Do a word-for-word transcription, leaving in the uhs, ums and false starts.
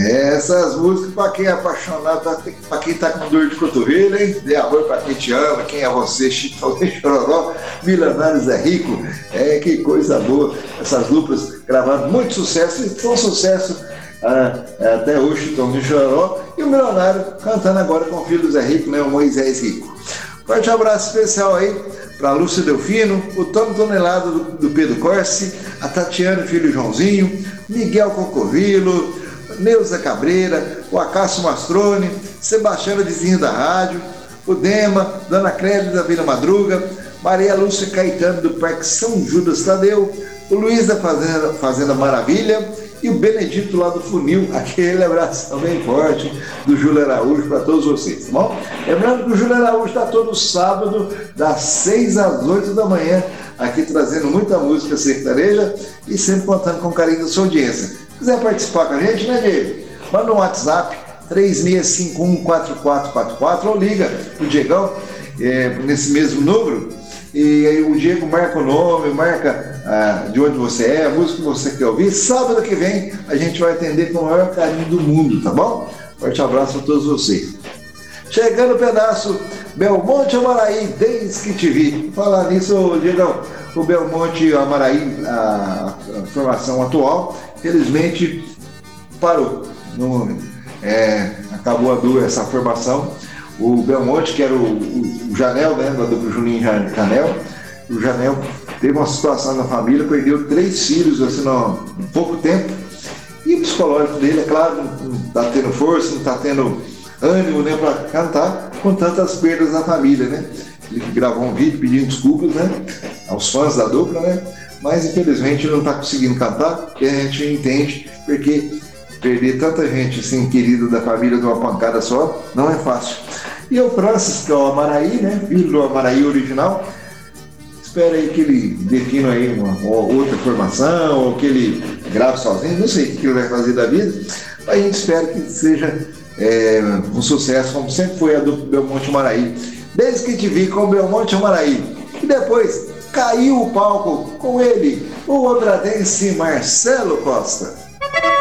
Essas músicas para quem é apaixonado, para quem tá com dor de cotovelo, hein? Dê amor para quem te ama, quem é você, Chitão e Chororó, Milionários é Rico. É, que coisa boa. Essas duplas gravaram muito sucesso, e foi um sucesso ah, até hoje, Chitão e Chororó. E o Milionário cantando agora com o filho do Zé Rico, né? O Moisés Rico. Forte abraço especial aí para Lúcia Delfino, o Tony Tonelado do, do Pedro Corsi, a Tatiana, filho Joãozinho, Miguel Concovilo, Neuza Cabreira, o Acácio Mastrone, Sebastiano Vizinho da Rádio, o Dema, Dona Clélia da Vila Madruga, Maria Lúcia Caetano do Parque São Judas Tadeu, o Luiz da Fazenda, Fazenda Maravilha e o Benedito lá do Funil. Aquele abraço também forte do Júlio Araújo para todos vocês, tá bom? Lembrando que o Júlio Araújo está todo sábado, das seis às oito da manhã, aqui trazendo muita música sertaneja e sempre contando com carinho da sua audiência. Se quiser participar com a gente, né, Diego? Manda um WhatsApp três seis cinco um quatro quatro quatro quatro ou liga pro Diegão é, nesse mesmo número, e aí o Diego marca o nome, marca ah, de onde você é, a música que você quer ouvir. Sábado que vem a gente vai atender com o maior carinho do mundo, tá bom? Forte abraço a todos vocês. Chegando o pedaço Belmonte Amaraí, desde que te vi. Falar nisso, Diegão, o Belmonte Amaraí, a, a formação atual, felizmente parou. No, é, acabou a dor, essa formação. O Belmonte, que era o, o, o Janel, né, do Juninho Janel, o Janel teve uma situação na família, perdeu três filhos assim, no, em pouco tempo. E o psicológico dele, é claro, não está tendo força, não está tendo ânimo, né, para cantar com tantas perdas na família, né? Ele gravou um vídeo pedindo desculpas, né, aos fãs da dupla, né? Mas infelizmente não está conseguindo cantar, e a gente entende, porque perder tanta gente assim, querida da família de uma pancada só, não é fácil. E o Francis, que é o Amaraí, né, filho do Amaraí original, espera aí que ele defina aí uma, uma outra formação, ou que ele grave sozinho, não sei o que ele vai fazer da vida, mas a gente espera que seja é, um sucesso, como sempre foi a do Belmonte Amaraí. Desde que te vi com o Belmonte Amaraí. E depois caiu o palco com ele, o andradense Marcelo Costa.